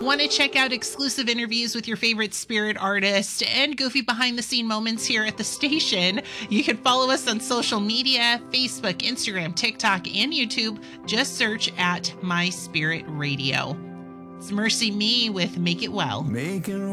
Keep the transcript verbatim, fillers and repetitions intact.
Want to check out exclusive interviews with your favorite spirit artist and goofy behind-the-scene moments here at the station? You can follow us on social media, Facebook, Instagram, TikTok, and YouTube. Just search at My Spirit Radio. It's Mercy Me with Make It Well. Making